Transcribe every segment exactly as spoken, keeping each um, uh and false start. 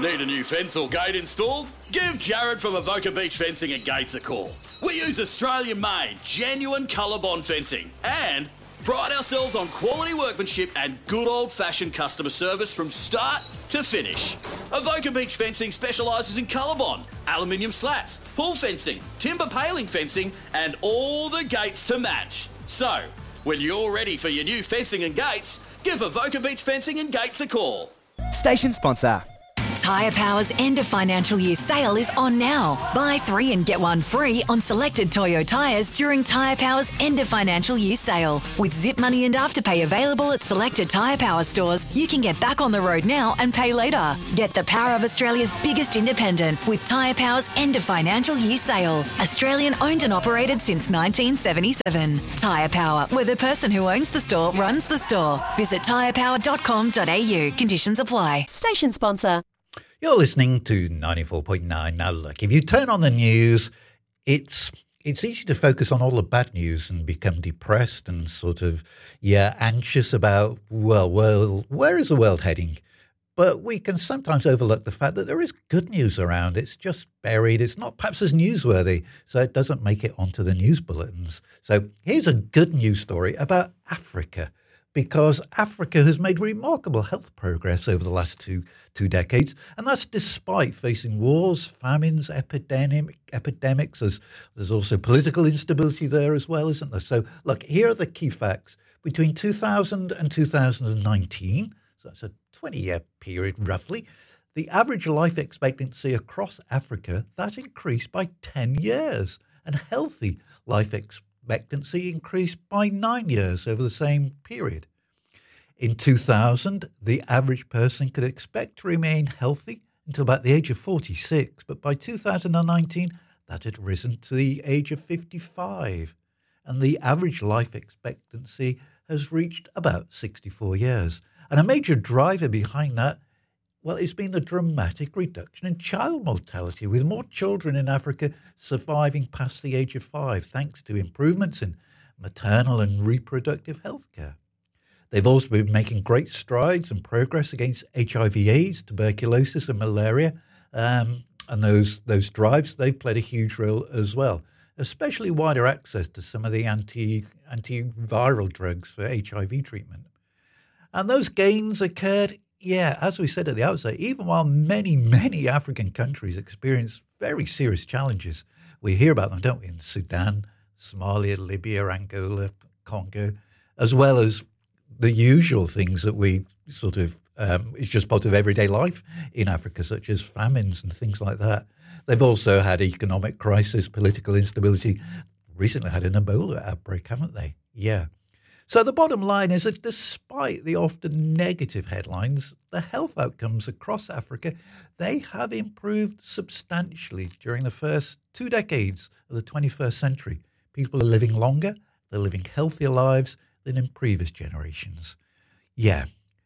Need a new fence or gate installed? Give Jared from Avoca Beach Fencing and Gates a call. We use Australian-made, genuine ColourBond fencing and pride ourselves on quality workmanship and good old-fashioned customer service from start to finish. Avoca Beach Fencing specialises in ColourBond, aluminium slats, pull fencing, timber paling fencing and all the gates to match. So, when you're ready for your new fencing and gates, give Avoca Beach Fencing and Gates a call. Station sponsor. Tyre Power's end of financial year sale is on now. Buy three and get one free on selected Toyo tyres during Tyre Power's end of financial year sale. With Zip Money and Afterpay available at selected Tyre Power stores, you can get back on the road now and pay later. Get the power of Australia's biggest independent with Tyre Power's end of financial year sale. Australian owned and operated since nineteen seventy-seven. Tyre Power, where the person who owns the store runs the store. Visit tyre power dot com dot a u. Conditions apply. Station sponsor. You're listening to ninety-four point nine. Now, look, if you turn on the news, it's it's easy to focus on all the bad news and become depressed and sort of, yeah, anxious about, well, well, where is the world heading? But we can sometimes overlook the fact that there is good news around. It's just buried. It's not perhaps as newsworthy, so it doesn't make it onto the news bulletins. So here's a good news story about Africa, because Africa has made remarkable health progress over the last two two decades, and that's despite facing wars, famines, epidemic, epidemics. There's, there's also political instability there as well, isn't there? So, look, here are the key facts. Between two thousand and two thousand nineteen, so that's a twenty-year period roughly, the average life expectancy across Africa, that increased by ten years, and healthy life expectancy increased by nine years over the same period. In two thousand, the average person could expect to remain healthy until about the age of forty-six, but by two thousand nineteen, that had risen to the age of fifty-five, and the average life expectancy has reached about sixty-four years. And a major driver behind that, well, it's been the dramatic reduction in child mortality, with more children in Africa surviving past the age of five, thanks to improvements in maternal and reproductive health care. They've also been making great strides and progress against H I V AIDS, tuberculosis and malaria, um, and those those drives, they've played a huge role as well, especially wider access to some of the anti, antiviral drugs for H I V treatment. And those gains occurred, yeah, as we said at the outset, even while many, many African countries experience very serious challenges. We hear about them, don't we, in Sudan, Somalia, Libya, Angola, Congo, as well as the usual things that we sort of, um, it's just part of everyday life in Africa, such as famines and things like that. They've also had economic crisis, political instability, recently had an Ebola outbreak, haven't they? Yeah. So the bottom line is that despite the often negative headlines, the health outcomes across Africa, they have improved substantially during the first two decades of the twenty-first century. People are living longer, they're living healthier lives than in previous generations. Yeah,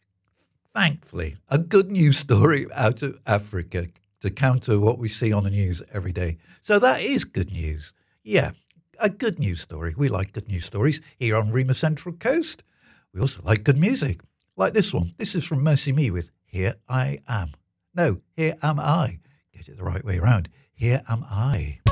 thankfully, a good news story out of Africa to counter what we see on the news every day. So that is good news. Yeah, a good news story. We like good news stories here on Rima Central Coast. We also like good music, like this one. This is from Mercy Me with Here I Am. No, Here Am I. Get it the right way around. Here Am I.